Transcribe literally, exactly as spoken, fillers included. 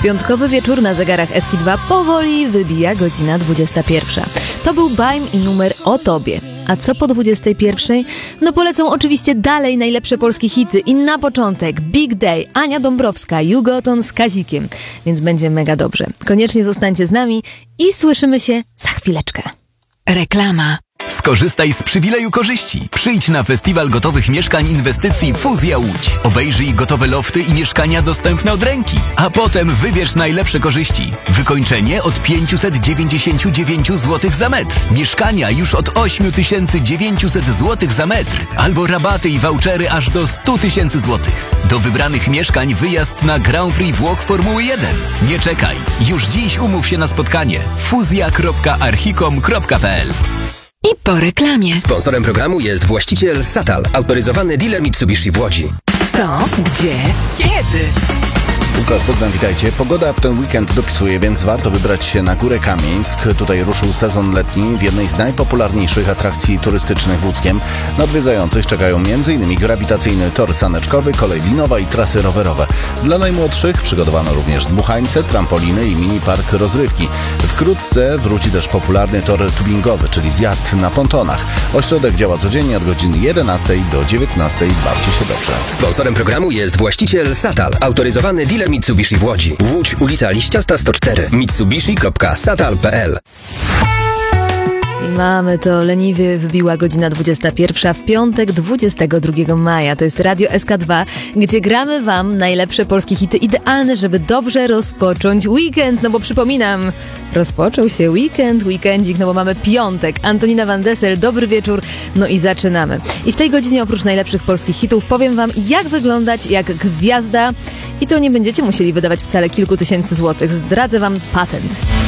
Piątkowy wieczór na zegarach S K dwa powoli wybija godzina dwudziesta pierwsza. To był Baim i numer O Tobie. A co po dwudziestej pierwszej? No polecą oczywiście dalej najlepsze polskie hity i na początek Big Day, Ania Dąbrowska, Jugoton z Kazikiem. Więc będzie mega dobrze. Koniecznie zostańcie z nami i słyszymy się za chwileczkę. Reklama. Skorzystaj z przywileju korzyści. Przyjdź na Festiwal Gotowych Mieszkań Inwestycji Fuzja Łódź. Obejrzyj gotowe lofty i mieszkania dostępne od ręki. A potem wybierz najlepsze korzyści. Wykończenie od pięćset dziewięćdziesiąt dziewięć złotych za metr. Mieszkania już od osiem tysięcy dziewięćset złotych za metr. Albo rabaty i vouchery aż do sto tysięcy złotych. Do wybranych mieszkań wyjazd na Grand Prix Włoch Formuły jeden. Nie czekaj. Już dziś umów się na spotkanie. fuzja kropka archicom kropka p l. I po reklamie. Sponsorem programu jest właściciel Satal, autoryzowany dealer Mitsubishi w Łodzi. Co? Gdzie? Kiedy? Łukasz Bogdan, witajcie. Pogoda w ten weekend dopisuje, więc warto wybrać się na Górę Kamieńsk. Tutaj ruszył sezon letni w jednej z najpopularniejszych atrakcji turystycznych w Łódzkiem. Na odwiedzających czekają m.in. grawitacyjny tor saneczkowy, kolej linowa i trasy rowerowe. Dla najmłodszych przygotowano również dmuchańce, trampoliny i mini park rozrywki. Wkrótce wróci też popularny tor tubingowy, czyli zjazd na pontonach. Ośrodek działa codziennie od godziny jedenastej do dziewiętnastej. Bawcie się dobrze. Sponsorem programu jest właściciel Satal, autoryzowany dealer Mitsubishi w Łodzi. Łódź, ulica Liściasta sto cztery. mitsubishi kropka satal kropka p l. I mamy to, leniwie wybiła godzina dwudziesta pierwsza w piątek dwudziestego drugiego maja. To jest Radio S K dwa, gdzie gramy wam najlepsze polskie hity, idealne, żeby dobrze rozpocząć weekend. No bo przypominam, rozpoczął się weekend, weekendzik, no bo mamy piątek. Antonina Van Dessel, dobry wieczór, no i zaczynamy. I w tej godzinie oprócz najlepszych polskich hitów powiem wam, jak wyglądać jak gwiazda i to nie będziecie musieli wydawać wcale kilku tysięcy złotych. Zdradzę wam patent.